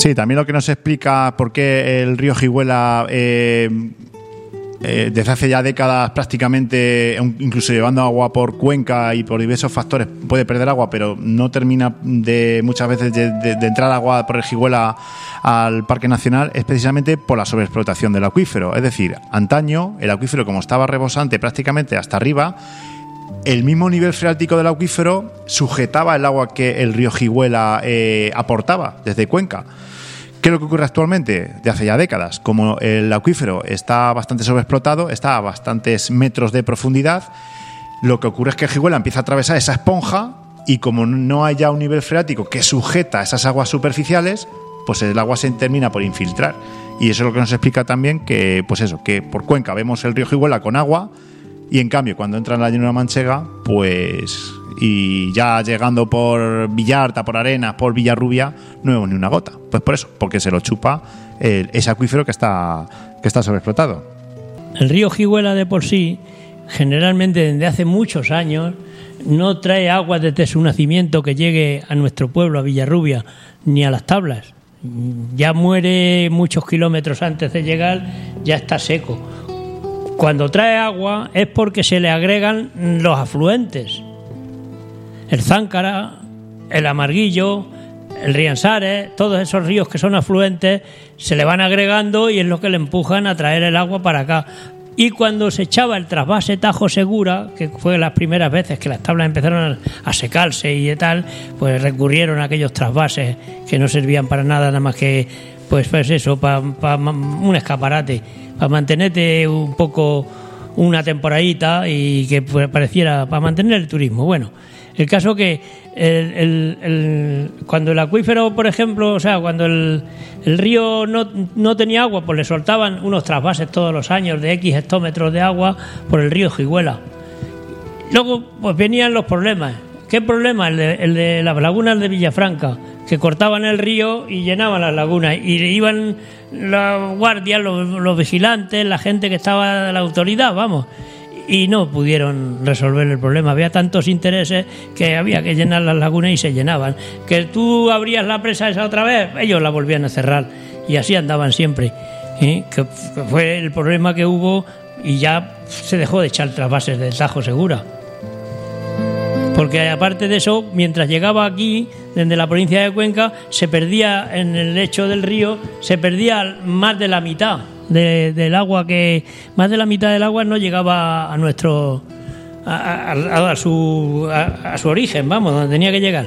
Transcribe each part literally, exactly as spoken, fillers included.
Sí, también lo que nos explica por qué el río Ojiguela eh, eh, desde hace ya décadas prácticamente, incluso llevando agua por cuenca y por diversos factores, puede perder agua, pero no termina de muchas veces de, de, de entrar agua por el Ojiguela al Parque Nacional, es precisamente por la sobreexplotación del acuífero. Es decir, antaño el acuífero, como estaba rebosante prácticamente hasta arriba, el mismo nivel freático del acuífero sujetaba el agua que el río Ojiguela eh, aportaba desde Cuenca. ¿Qué es lo que ocurre actualmente? De hace ya décadas. Como el acuífero está bastante sobreexplotado, está a bastantes metros de profundidad, lo que ocurre es que el Ojiguela empieza a atravesar esa esponja y como no hay ya un nivel freático que sujeta esas aguas superficiales, pues el agua se termina por infiltrar. Y eso es lo que nos explica también que, pues eso, que por Cuenca vemos el río Ojiguela con agua y en cambio cuando entra en la llanura manchega, pues... y ya llegando por Villarta, por Arenas, por Villarrubia, no vemos ni una gota. Pues por eso, porque se lo chupa el, ese acuífero que está, que está sobreexplotado. El río Ojiguela de por sí, generalmente desde hace muchos años, no trae agua desde su nacimiento que llegue a nuestro pueblo, a Villarrubia, ni a Las Tablas. Ya muere muchos kilómetros antes de llegar, ya está seco. Cuando trae agua es porque se le agregan los afluentes. El Záncara, el Amarguillo, el Riansares, todos esos ríos que son afluentes se le van agregando y es lo que le empujan a traer el agua para acá. Y cuando se echaba el trasvase Tajo Segura, que fue las primeras veces que las tablas empezaron a secarse y tal, pues recurrieron a aquellos trasvases que no servían para nada, nada más que pues, pues eso, para pa un escaparate, para mantenerte un poco una temporadita y que pareciera, para mantener el turismo. Bueno, el caso que el, el, el, cuando el acuífero, por ejemplo, o sea, cuando el, el río no, no tenía agua, pues le soltaban unos trasvases todos los años de X hectómetros de agua por el río Ojiguela. Luego, pues venían los problemas. ¿Qué problema? El de, el de las lagunas de Villafranca, que cortaban el río y llenaban las lagunas. Y iban los guardias, los, los vigilantes, la gente que estaba de la autoridad, vamos, y no pudieron resolver el problema. Había tantos intereses que había que llenar las lagunas y se llenaban. Que tú abrías la presa esa otra vez, ellos la volvían a cerrar y así andaban siempre, ¿eh? Que fue el problema que hubo y ya se dejó de echar trasvases del Tajo Segura. Porque aparte de eso, mientras llegaba aquí, desde la provincia de Cuenca, se perdía en el lecho del río, se perdía más de la mitad de, del agua, que más de la mitad del agua no llegaba a nuestro a, a, a, su, a, a su origen, vamos, donde tenía que llegar.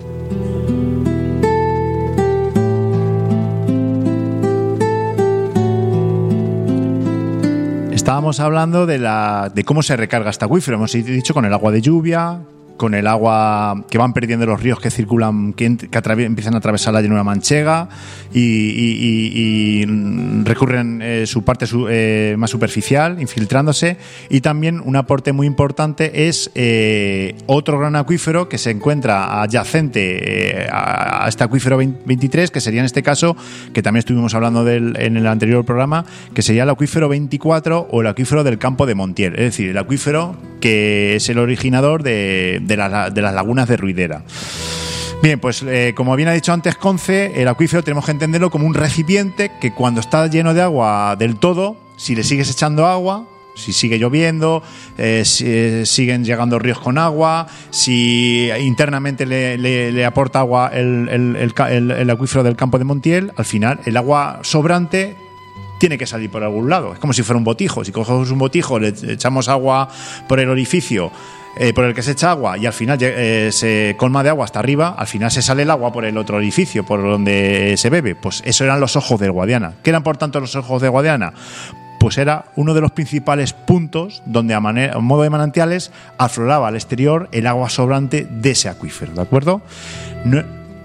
Estábamos hablando de, la, de cómo se recarga este acuífero. Hemos dicho con el agua de lluvia, con el agua que van perdiendo los ríos que circulan, que, que atrav- empiezan a atravesar la llanura manchega y, y, y, y recurren eh, su parte su, eh, más superficial, infiltrándose. Y también un aporte muy importante es eh, otro gran acuífero que se encuentra adyacente eh, a, a este acuífero veintitrés, que sería en este caso, que también estuvimos hablando del, en el anterior programa, que sería el acuífero veinticuatro o el acuífero del Campo de Montiel, es decir, el acuífero que es el originador de De, la, de las lagunas de Ruidera. Bien, pues eh, como bien ha dicho antes Conce, el acuífero tenemos que entenderlo como un recipiente que cuando está lleno de agua del todo, si le sigues echando agua, si sigue lloviendo, eh, si, eh, siguen llegando ríos con agua, si internamente le, le, le aporta agua el, el, el, el, el acuífero del Campo de Montiel, al final el agua sobrante tiene que salir por algún lado. Es como si fuera un botijo. Si cogemos un botijo, le echamos agua por el orificio Eh, por el que se echa agua y al final eh, se colma de agua hasta arriba, al final se sale el agua por el otro orificio, por donde se bebe. Pues eso eran los ojos del Guadiana. ¿Qué eran por tanto los ojos del Guadiana? Pues era uno de los principales puntos donde a, manera, a modo de manantiales afloraba al exterior el agua sobrante de ese acuífero, ¿de acuerdo? No...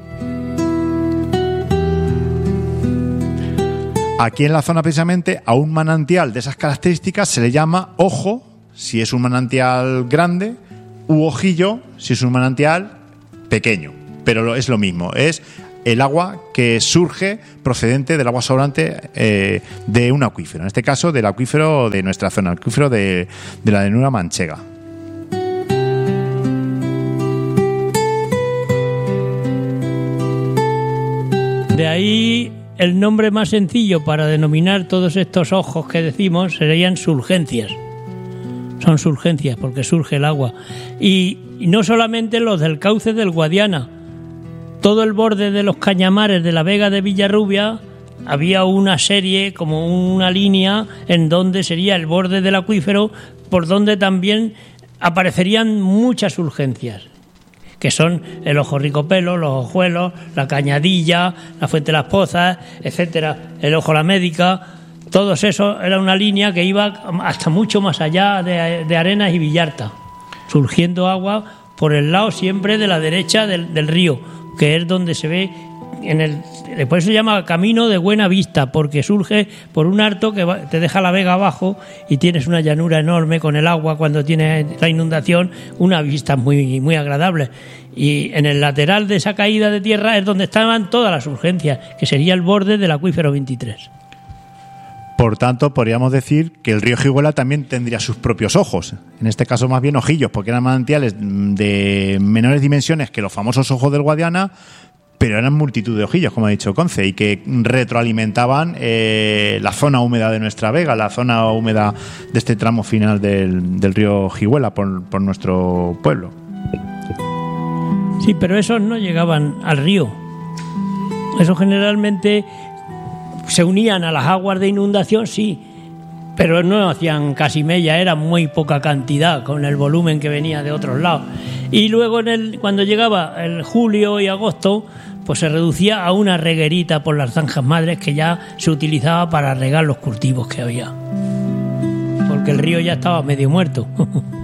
Aquí en la zona precisamente a un manantial de esas características se le llama ojo si es un manantial grande, u ojillo si es un manantial pequeño, pero es lo mismo, es el agua que surge procedente del agua sobrante eh, de un acuífero, en este caso del acuífero de nuestra zona, el acuífero de, de la llanura manchega. De ahí el nombre más sencillo para denominar todos estos ojos que decimos serían surgencias. Son surgencias porque surge el agua. Y, y no solamente los del cauce del Guadiana, todo el borde de los cañamares de la Vega de Villarrubia había una serie, como una línea, en donde sería el borde del acuífero, por donde también aparecerían muchas urgencias, que son el Ojo Ricopelo, los Ojuelos, la Cañadilla, la Fuente de las Pozas, etcétera, el Ojo La Médica. Todos esos era una línea que iba hasta mucho más allá de, de Arenas y Villarta, surgiendo agua por el lado siempre de la derecha del, del río, que es donde se ve en el, después se llama Camino de Buena Vista, porque surge por un harto que va, te deja la vega abajo y tienes una llanura enorme con el agua cuando tienes la inundación, una vista muy, muy agradable. Y en el lateral de esa caída de tierra es donde estaban todas las urgencias, que sería el borde del acuífero veintitrés. Por tanto, podríamos decir que el río Ojiguela también tendría sus propios ojos, en este caso más bien ojillos, porque eran manantiales de menores dimensiones que los famosos ojos del Guadiana, pero eran multitud de ojillos, como ha dicho Conce, y que retroalimentaban eh, la zona húmeda de nuestra vega, la zona húmeda de este tramo final del, del río Ojiguela por, por nuestro pueblo. Sí, pero esos no llegaban al río. Esos generalmente se unían a las aguas de inundación, sí, pero no hacían casi mella, era muy poca cantidad con el volumen que venía de otros lados. Y luego en el, cuando llegaba el julio y agosto, pues se reducía a una reguerita por las zanjas madres que ya se utilizaba para regar los cultivos que había, porque el río ya estaba medio muerto.